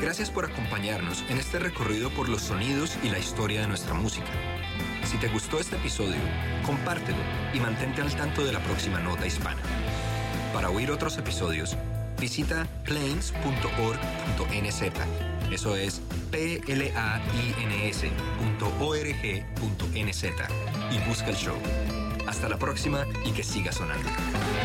Gracias por acompañarnos en este recorrido por los sonidos y la historia de nuestra música. Si te gustó este episodio, compártelo y mantente al tanto de la próxima Nota Hispana. Para oír otros episodios, visita plains.org.nz. Eso es plains.org.nz y busca el show. Hasta la próxima y que siga sonando.